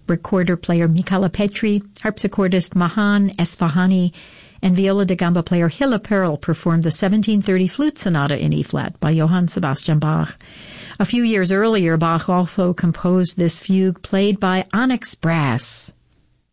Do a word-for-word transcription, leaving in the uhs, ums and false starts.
recorder player Michala Petri, harpsichordist Mahan Esfahani, and viola da gamba player Hilla Perl performed the seventeen thirty Flute Sonata in E-flat by Johann Sebastian Bach. A few years earlier, Bach also composed this fugue played by Onyx Brass.